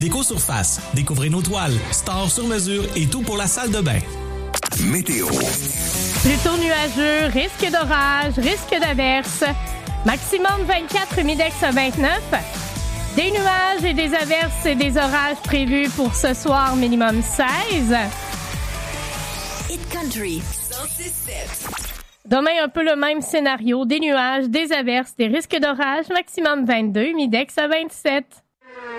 Déco Surface. Découvrez nos toiles, stores sur mesure et tout pour la salle de bain. Météo. Plutôt nuageux, risque d'orage, risque d'averse. Maximum 24, Midex 29. Des nuages et des averses et des orages prévus pour ce soir, minimum 16. Hit Country 106.7. Demain, un peu le même scénario. Des nuages, des averses, des risques d'orage. Maximum 22, Midex 27.